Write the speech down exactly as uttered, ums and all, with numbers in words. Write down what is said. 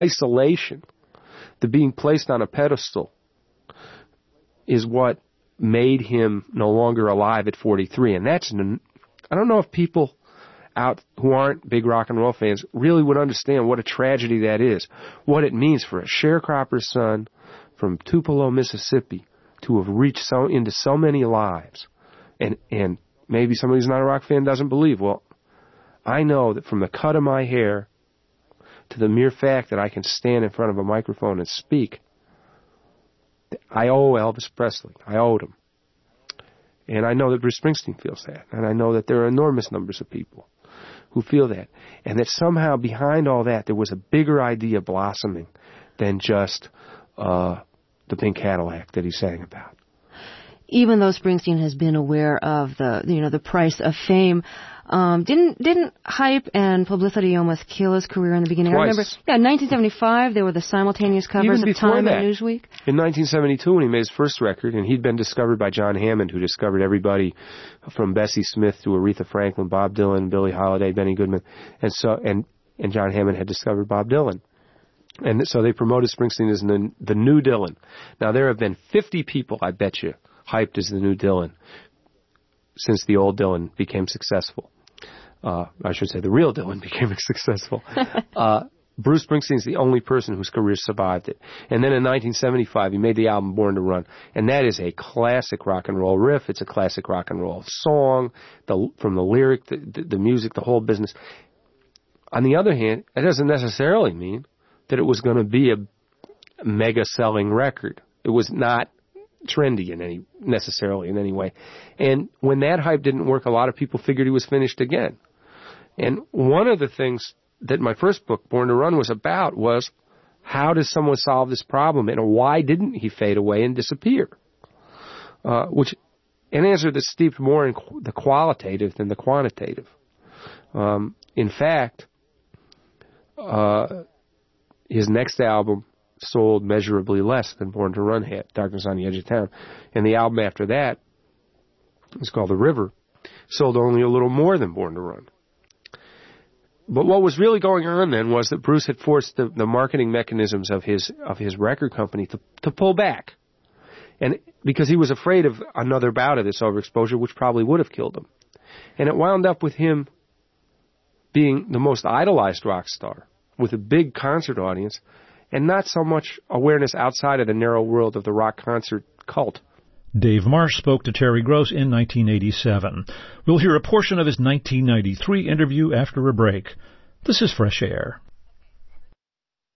isolation, the being placed on a pedestal, is what made him no longer alive at forty-three. And that's, I don't know if people out who aren't big rock and roll fans really would understand what a tragedy that is, what it means for a sharecropper's son from Tupelo, Mississippi, to have reached so into so many lives. And and maybe somebody who's not a rock fan doesn't believe. Well, I know that from the cut of my hair to the mere fact that I can stand in front of a microphone and speak, I owe Elvis Presley. I owed him. And I know that Bruce Springsteen feels that. And I know that there are enormous numbers of people who feel that. And that somehow behind all that there was a bigger idea blossoming than just uh, the pink Cadillac that he sang about. Even though Springsteen has been aware of the, you know, the price of fame, um, didn't didn't hype and publicity almost kill his career in the beginning? Twice. I remember, yeah, in nineteen seventy-five there were the simultaneous covers Even of Time that, and Newsweek. In nineteen seventy-two, when he made his first record, and he'd been discovered by John Hammond, who discovered everybody from Bessie Smith to Aretha Franklin, Bob Dylan, Billie Holiday, Benny Goodman, and so and and John Hammond had discovered Bob Dylan. And so they promoted Springsteen as the, the new Dylan. Now, there have been fifty people, I bet you, hyped as the new Dylan since the old Dylan became successful. Uh, I should say the real Dylan became successful. uh, Bruce Springsteen's the only person whose career survived it. And then in nineteen seventy-five, he made the album Born to Run. And that is a classic rock and roll riff. It's a classic rock and roll song, the, from the lyric, the, the, the music, the whole business. On the other hand, it doesn't necessarily mean that it was going to be a mega-selling record. It was not trendy in any necessarily in any way. And when that hype didn't work, a lot of people figured he was finished again. And one of the things that my first book, Born to Run, was about was how does someone solve this problem, and why didn't he fade away and disappear? Uh, which, an answer that's steeped more in qu- the qualitative than the quantitative. Um, in fact, uh, his next album sold measurably less than Born to Run had, Darkness on the Edge of Town. And the album after that, it's called The River, sold only a little more than Born to Run. But what was really going on then was that Bruce had forced the, the marketing mechanisms of his of his record company to, to pull back. And because he was afraid of another bout of this overexposure, which probably would have killed him. And it wound up with him being the most idolized rock star with a big concert audience, and not so much awareness outside of the narrow world of the rock concert cult. Dave Marsh spoke to Terry Gross in nineteen eighty-seven. We'll hear a portion of his nineteen ninety-three interview after a break. This is Fresh Air.